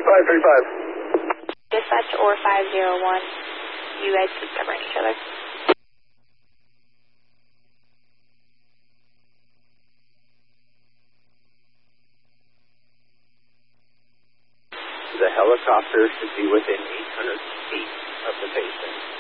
535. Dispatch or 501. You guys keep covering each other. The helicopter should be within 800 feet of the patient.